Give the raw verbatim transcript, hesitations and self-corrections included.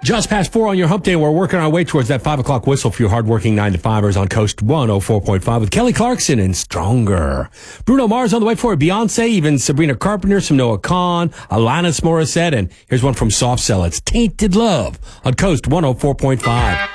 Just past four on your hump day. We're working our way towards that five o'clock whistle for your hardworking nine to fivers on Coast one oh four point five with Kelly Clarkson and Stronger. Bruno Mars on the way for it. Beyonce, even Sabrina Carpenter, some Noah Kahan, Alanis Morissette, and here's one from Soft Cell. It's Tainted Love on Coast one oh four point five.